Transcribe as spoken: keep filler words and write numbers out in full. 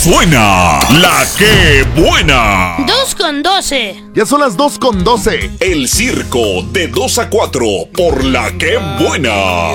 suena la que buena. Dos con doce. Ya son las dos con doce. El circo de dos a cuatro por la que buena.